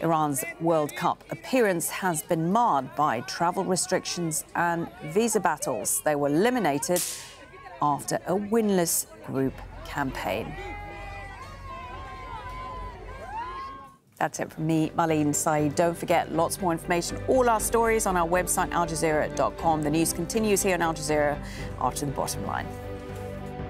Iran's World Cup appearance has been marred by travel restrictions and visa battles. They were eliminated after a winless group campaign. That's it from me, Marlene Saeed. Don't forget, lots more information, all our stories on our website, aljazeera.com. The news continues here on Al Jazeera after the bottom line.